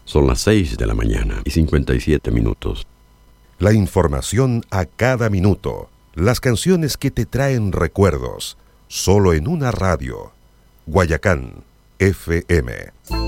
Son las 6:57 a.m. La información a cada minuto. Las canciones que te traen recuerdos. Solo en una radio. Guayacán FM.